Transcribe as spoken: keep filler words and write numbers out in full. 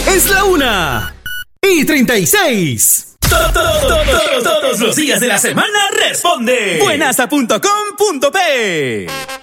Es la una y treinta y seis. Todos los días de la semana responde. buenasa punto com punto pe